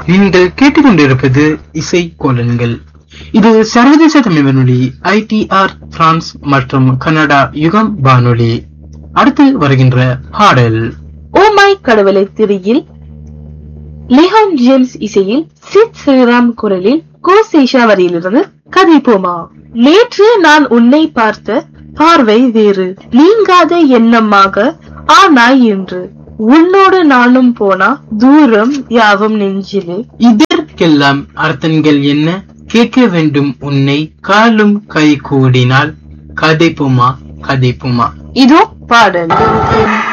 நீங்கள் கேட்டுக்கொண்டிருப்பது இசை கோலன்கள். இது சர்வதேச தமிழ் வானொலி ITR பிரான்ஸ் மற்றும் கனடா யுகம் வானொலி. அடுத்து வருகின்ற பாடல் ஓ மை கடவுளை திரியில் லிஹான் ஜேம்ஸ் இசையில் சித் ஸ்ரீராம் குரலில் கோசேஷா வரியிலிருந்து கதைப்போமா. நேற்று நான் உன்னை பார்த்த பார்வை வேறு, நீங்காத எண்ணமாக ஆனாய் என்று. உன்னோடு நானும் போனா தூரம் யாவும் நெஞ்சிலே. இதற்கெல்லாம் அர்த்தங்கள் என்ன? கேட்க வேண்டும் உன்னை காலும் கை கூடினால் கதைப்புமா கதைப்புமா. இதோ பாடல்.